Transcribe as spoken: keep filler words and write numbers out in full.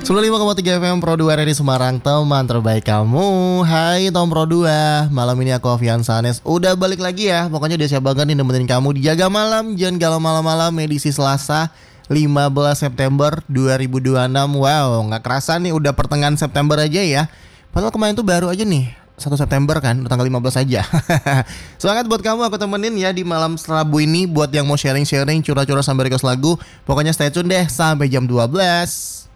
sembilan puluh lima koma tiga F M Pro dua dari Semarang, teman terbaik kamu. Hai Tom Pro dua. Malam ini aku Avian Sanes udah balik lagi ya. Pokoknya udah siap banget nih nemenin kamu di Jaga Malam, jangan galau malam-malam, edisi Selasa lima belas September dua ribu dua puluh enam. Wow, gak kerasa nih udah pertengahan September aja ya. Padahal kemarin tuh baru aja nih satu September kan, udah tanggal lima belas aja. Semangat buat kamu, aku temenin ya di malam Rabu ini. Buat yang mau sharing-sharing, curah-curah sambil request lagu, pokoknya stay tune deh sampai jam dua belas.